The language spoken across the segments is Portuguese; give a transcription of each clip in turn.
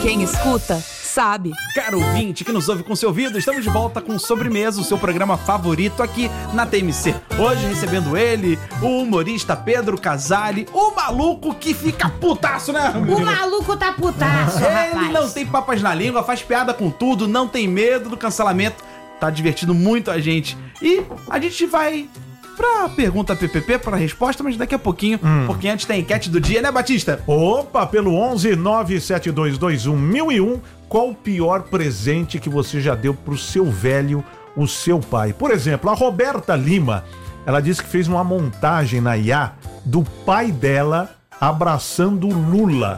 Quem escuta, sabe. Caro ouvinte que nos ouve com seu ouvido, estamos de volta com Sobremesa, o seu programa favorito aqui na TMC. Hoje recebendo ele, o humorista Pedro Casale, o maluco que fica putaço, né? O maluco tá putaço, rapaz. Ele não tem papas na língua, faz piada com tudo, não tem medo do cancelamento, tá divertindo muito a gente. E a gente vai pra pergunta PPP, pra resposta, mas daqui a pouquinho, porque antes tem a enquete do dia, né, Batista? Opa, pelo 11 97221 1001, qual o pior presente que você já deu pro seu velho, o seu pai? Por exemplo, a Roberta Lima, ela disse que fez uma montagem na IA do pai dela abraçando o Lula.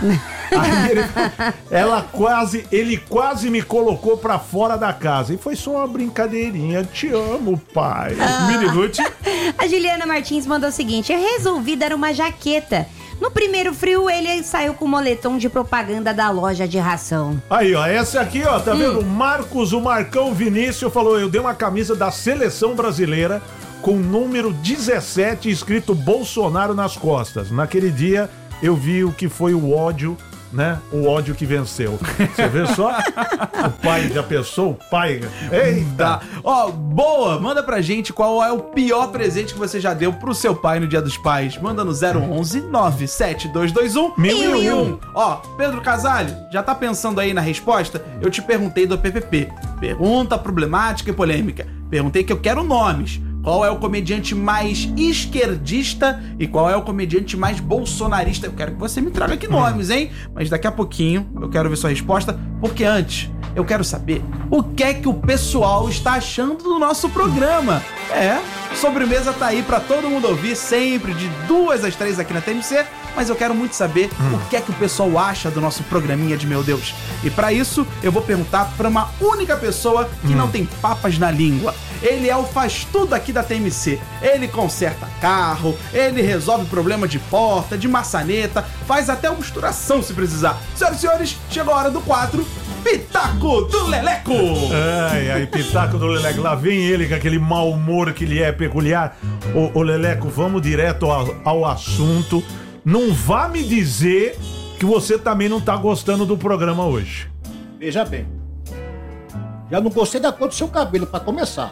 Aí ele quase me colocou pra fora da casa. E foi só uma brincadeirinha. Te amo, pai. Mini Ruth. A Juliana Martins mandou o seguinte: eu resolvi dar uma jaqueta. No primeiro frio, ele saiu com o moletom de propaganda da loja de ração. Aí, ó, essa aqui, ó, tá vendo? O Marcão Vinícius falou: eu dei uma camisa da Seleção Brasileira com o número 17 escrito Bolsonaro nas costas. Naquele dia, eu vi o que foi o ódio, né? O ódio que venceu. Você vê só? O pai já pensou? O pai... Eita! Ó, boa! Manda pra gente qual é o pior presente que você já deu pro seu pai no Dia dos Pais. Manda no 011 97221 1001. Ó, Pedro Casale, já tá pensando aí na resposta? Eu te perguntei do PPP. Pergunta problemática e polêmica. Perguntei que eu quero nomes. Qual é o comediante mais esquerdista e qual é o comediante mais bolsonarista? Eu quero que você me traga aqui nomes, hein? Mas daqui a pouquinho eu quero ver sua resposta, porque antes eu quero saber o que é que o pessoal está achando do nosso programa. Sobremesa tá aí pra todo mundo ouvir, sempre de 2 às 3 aqui na TMC, mas eu quero muito saber o que é que o pessoal acha do nosso programinha de meu Deus. E pra isso, eu vou perguntar pra uma única pessoa que não tem papas na língua. Ele é o faz tudo aqui da TMC. Ele conserta carro, ele resolve problema de porta, de maçaneta, faz até obturação se precisar. Senhoras e senhores, chegou a hora do quadro Pitaco do Leleco. Ai, Pitaco do Leleco. Lá vem ele com aquele mau humor que lhe é peculiar. Ô Leleco, vamos direto ao assunto. Não vá me dizer que você também não tá gostando do programa hoje. Veja bem. Já não gostei da cor do seu cabelo, pra começar.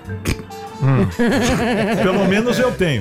Pelo menos eu tenho.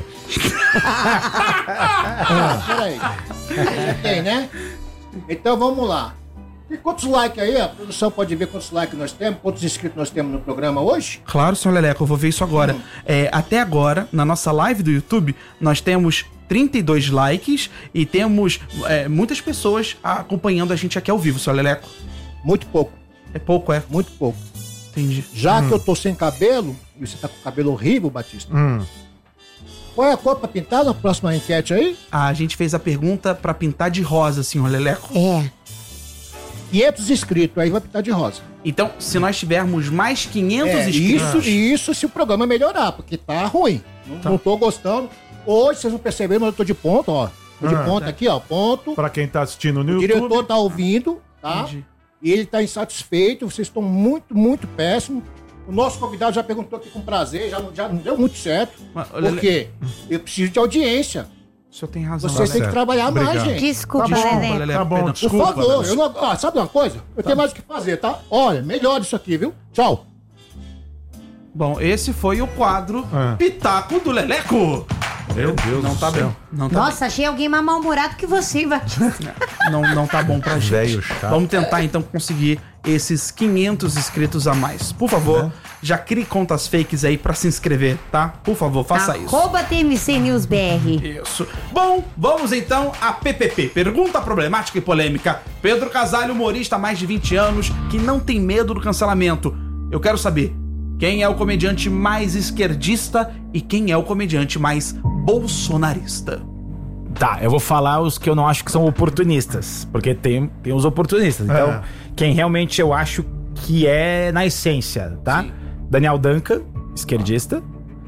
Peraí. Você tem, né? Então vamos lá. E quantos likes aí? A produção pode ver quantos likes nós temos, quantos inscritos nós temos no programa hoje? Claro, senhor Leleco, eu vou ver isso agora. Até agora, na nossa live do YouTube, nós temos 32 likes e temos muitas pessoas acompanhando a gente aqui ao vivo, senhor Leleco. Muito pouco. É pouco, é? Muito pouco. Entendi. Já que eu tô sem cabelo, e você tá com cabelo horrível, Batista, qual é a cor pra pintar na próxima enquete aí? A gente fez a pergunta pra pintar de rosa, senhor Leleco. 500 inscritos, aí vai pintar de rosa. Então, se nós tivermos mais 500 inscritos... Isso se o programa melhorar, porque tá ruim. Não tô gostando. Hoje, vocês não perceberam, mas eu tô de ponto, ó. Tô de ponto aqui, ó, ponto. Pra quem tá assistindo no YouTube. O diretor tá ouvindo, tá? Entendi. E ele tá insatisfeito, vocês estão muito, muito péssimos. O nosso convidado já perguntou aqui com prazer, já não deu muito certo. Por quê? Eu preciso de audiência. O senhor tem razão. Vocês têm que trabalhar mais, gente. Desculpa, Leleco. Tá bom, Por desculpa. favor, sabe uma coisa? Eu tenho mais o que fazer, tá? Olha, melhor isso aqui, viu? Tchau. Bom, esse foi o quadro Pitaco do Leleco. Meu Deus Não do tá céu. bem. Não tá Nossa, achei alguém mais mal-humorado que você, Batista. não tá bom pra gente. Velho chato. Vamos tentar então conseguir esses 500 inscritos a mais. Por favor, já crie contas fakes aí pra se inscrever, tá? Por favor, faça isso. @TMC News BR. Isso. Bom, vamos então a PPP. Pergunta problemática e polêmica. Pedro Casale, humorista há mais de 20 anos, que não tem medo do cancelamento. Eu quero saber, quem é o comediante mais esquerdista e quem é o comediante mais bolsonarista? Tá, eu vou falar os que eu não acho que são oportunistas, porque tem os oportunistas. Então, quem realmente eu acho que é na essência, tá? Sim. Daniel Duncan, esquerdista.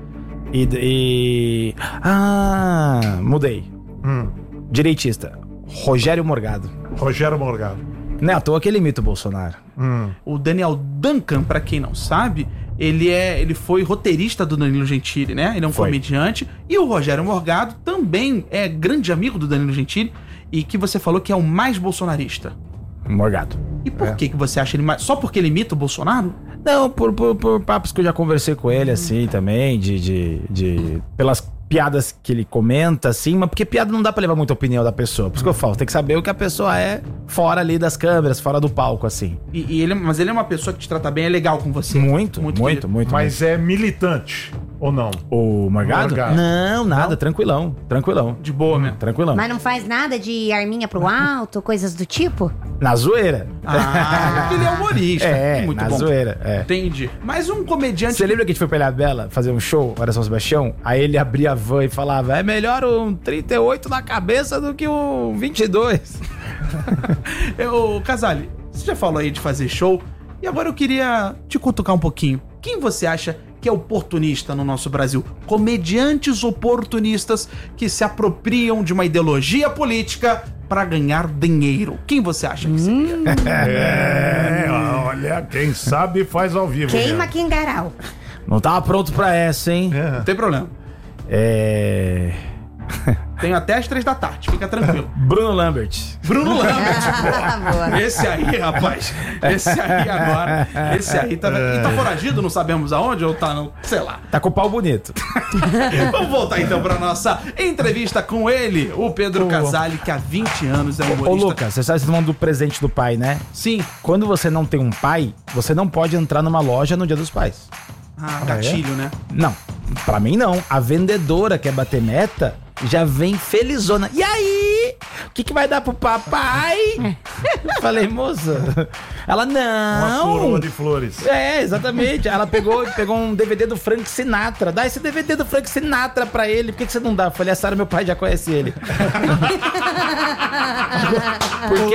Mudei. Direitista. Rogério Morgado. Não é à toa que ele imita o Bolsonaro. O Daniel Duncan, pra quem não sabe, ele foi roteirista do Danilo Gentili, né? Ele é um comediante. E o Rogério Morgado também é grande amigo do Danilo Gentili. E que você falou que é o mais bolsonarista. Morgado. E por que você acha ele mais... Só porque ele imita o Bolsonaro? Não, por papos que eu já conversei com ele, assim, também, pelas piadas que ele comenta, assim, mas porque piada não dá pra levar muita opinião da pessoa. Por isso que eu falo, tem que saber o que a pessoa é fora ali das câmeras, fora do palco, assim. Mas ele é uma pessoa que te trata bem, é legal com você. Muito. Mas é militante, ou não? O Morgado? Não, nada, tranquilão. De boa mesmo. Tranquilão. Mas não faz nada de arminha pro alto, coisas do tipo? Na zoeira. Porque ele é humorista. Muito na bom. Zoeira, Entendi. Mas um comediante... Você lembra que a gente foi pra Ilha Bela fazer um show, era São Sebastião? Aí ele abria a van e falava, é melhor um 38 na cabeça do que um 22. Casale, você já falou aí de fazer show, e agora eu queria te cutucar um pouquinho. Quem você acha que é oportunista no nosso Brasil? Comediantes oportunistas que se apropriam de uma ideologia política pra ganhar dinheiro. Quem você acha que seria? Olha, quem sabe faz ao vivo. Queima Kingaral. Não tava pronto pra essa, hein? Não tem problema. Tenho até as 3 da tarde, fica tranquilo. Bruno Lambert. Boa. Esse aí, rapaz. Esse aí tá foragido, não sabemos aonde, ou tá, sei lá. Tá com o pau bonito. Vamos voltar então pra nossa entrevista com ele, o Pedro Casale, que há 20 anos é humorista. Ô, Lucas, você sabe, você tá falando do presente do pai, né? Sim. Quando você não tem um pai, você não pode entrar numa loja no Dia dos Pais. Gatilho, né? Não, pra mim não. A vendedora quer bater meta, já vem felizona. E aí? O que vai dar pro papai? Eu falei, moça. Ela, não. Uma coroa de flores. Exatamente. Ela pegou um DVD do Frank Sinatra. Dá esse DVD do Frank Sinatra pra ele. Por que você não dá? Eu falei, a Sara, meu pai já conhece ele. Porque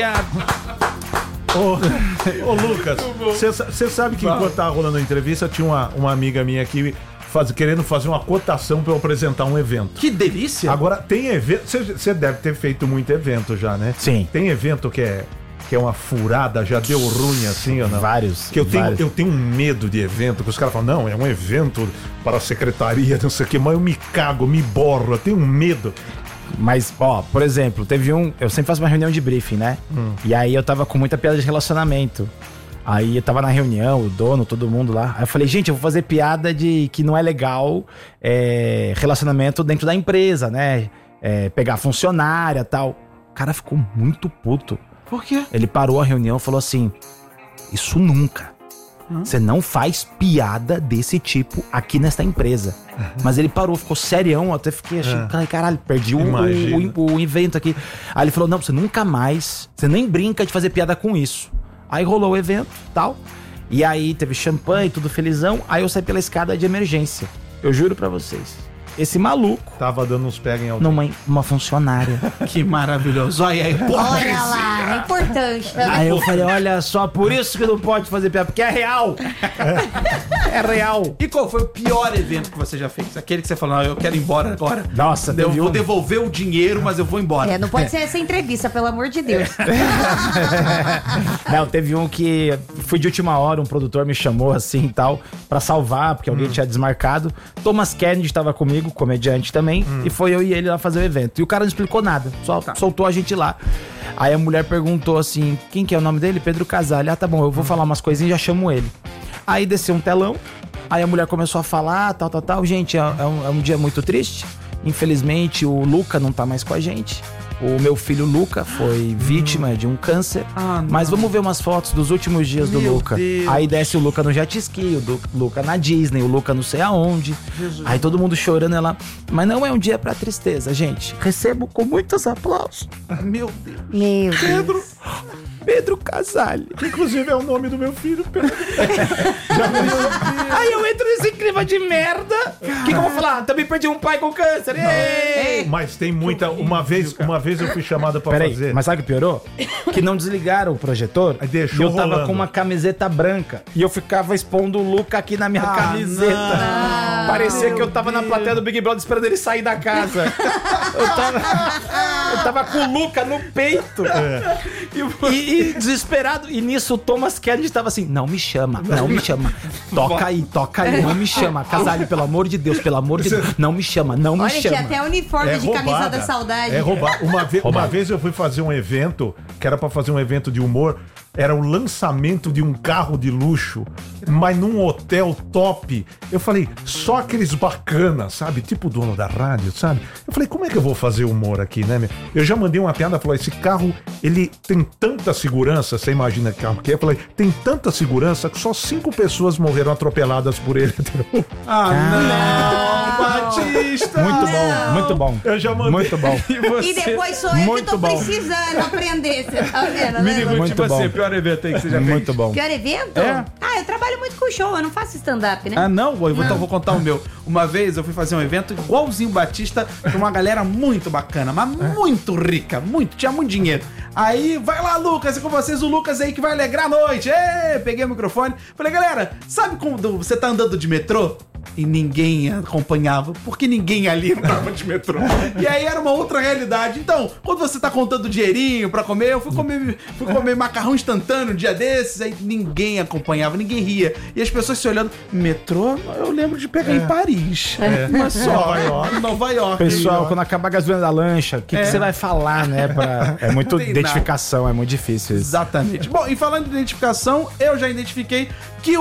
Ô Lucas, você sabe que enquanto tava rolando a entrevista, tinha uma amiga minha aqui querendo fazer uma cotação pra eu apresentar um evento. Que delícia! Agora, tem evento... Você deve ter feito muito evento já, né? Sim. Tem evento que é uma furada, já deu ruim assim ou não? Vários. Que eu tenho um medo de evento, que os caras falam, não, é um evento para a secretaria, não sei o quê, mas eu me cago, me borro, eu tenho um medo. Mas, por exemplo, teve eu sempre faço uma reunião de briefing, né? E aí eu tava com muita piada de relacionamento. Aí eu tava na reunião, o dono, todo mundo lá. Aí eu falei, gente, eu vou fazer piada de que não é legal relacionamento dentro da empresa, né? Pegar funcionária e tal. O cara ficou muito puto. Por quê? Ele parou a reunião e falou assim, isso nunca. Você não faz piada desse tipo aqui nesta empresa. Mas ele parou, ficou serião. Eu até fiquei achando, caralho, perdi o evento aqui. Aí ele falou, não, você nunca mais, você nem brinca de fazer piada com isso. Aí rolou o evento e tal. E aí teve champanhe, tudo felizão. Aí eu saí pela escada de emergência. Eu juro pra vocês. Esse maluco tava dando uns pega em alguém. Uma funcionária. Que maravilhoso. Olha aí, Olha lá, é importante. Aí eu falei, olha só, por isso que não pode fazer piada, porque é real. É real. E qual foi o pior evento que você já fez? Aquele que você falou, não, eu quero ir embora agora. Nossa, eu vou devolver o dinheiro, mas eu vou embora. Não pode ser essa entrevista, pelo amor de Deus. Não, teve um que fui de última hora, um produtor me chamou assim e tal, pra salvar, porque alguém tinha desmarcado. Thomas Kennedy tava comigo, comediante também, e foi eu e ele lá fazer o evento. E o cara não explicou nada, só soltou a gente lá. Aí a mulher perguntou assim, quem que é o nome dele? Pedro Casale. Ah, tá bom, eu vou falar umas coisinhas e já chamo ele. Aí desceu um telão, aí a mulher começou a falar, tal. Gente, é um dia muito triste. Infelizmente, o Luca não tá mais com a gente. O meu filho Luca foi vítima de um câncer. Mas vamos ver umas fotos dos últimos dias do Luca. Deus. Aí desce o Luca no jet ski, o Luca na Disney, o Luca não sei aonde. Jesus. Aí todo mundo chorando, ela... Mas não é um dia pra tristeza, gente. Recebo com muitos aplausos. Meu Deus. Meu Deus. Pedro Casale. Que inclusive é o nome do meu filho, Pedro. Aí eu entro nesse clima de merda. O que eu vou falar? Também perdi um pai com câncer. Mas tem muita... Uma vez eu fui chamado pra fazer. Mas sabe o que piorou? Que não desligaram o projetor. Aí deixou e eu tava rolando. com uma camiseta branca. E eu ficava expondo o Luca aqui na minha camiseta. não. Parecia que eu tava na plateia do Big Brother esperando ele sair da casa. Eu tava com o Luca no peito. E desesperado. E nisso o Thomas Kennedy tava assim, não me chama. Toca aí, não me chama. Casale, pelo amor de Deus, não me chama, não me Olha, chama. tinha até uniforme de camisa da saudade. É roubar. Uma vez eu fui fazer um evento, que era pra fazer um evento de humor, era o lançamento de um carro de luxo, mas num hotel top. Eu falei, só aqueles bacanas, sabe? Tipo o dono da rádio, sabe? Eu falei, como é que eu vou fazer humor aqui, né, meu? Eu já mandei uma piada, falei, esse carro, ele tem tanta segurança, você imagina que carro que é? Eu falei, tem tanta segurança que só 5 pessoas morreram atropeladas por ele. Ah, não, Batista! Muito bom, muito bom. Eu já mandei. Muito bom. E depois sou eu que Muito tô bom. precisando aprender, você tá vendo? Mini Né? Muito você, bom. pior evento aí que você já fez. Muito bom. Pior evento? É. Ah, eu trabalho muito com show, eu não faço stand-up, né? Ah, não? Então vou contar o meu. Uma vez eu fui fazer um evento igualzinho Batista, com uma galera muito bacana, mas muito rica, tinha muito dinheiro. Aí, vai lá, Lucas, e com vocês o Lucas aí que vai alegrar a noite. Ê, peguei o microfone, falei, galera, sabe quando você tá andando de metrô? E ninguém acompanhava, porque ninguém ali andava de metrô. E aí era uma outra realidade. Então, quando você tá contando dinheirinho pra comer, eu fui comer macarrão instantâneo um dia desses, aí ninguém acompanhava, ninguém ria. E as pessoas se olhando, metrô, eu lembro de pegar em Paris. Mas só, Nova York. Pessoal, quando acaba a gasolina da lancha, o que você vai falar, né? É muito Não tem identificação, é muito difícil isso. Exatamente. Bom, e falando de identificação, eu já identifiquei que